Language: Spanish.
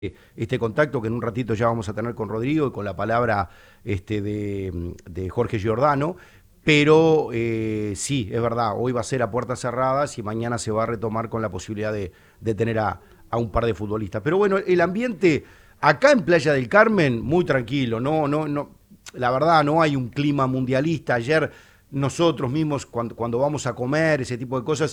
este contacto que en un ratito ya vamos a tener con Rodrigo y con la palabra de Jorge Giordano. Pero sí, es verdad, hoy va a ser a puertas cerradas y mañana se va a retomar con la posibilidad de tener a un par de futbolistas. Pero bueno, el ambiente acá en Playa del Carmen, muy tranquilo, no, la verdad no hay un clima mundialista. Ayer nosotros mismos cuando vamos a comer, ese tipo de cosas,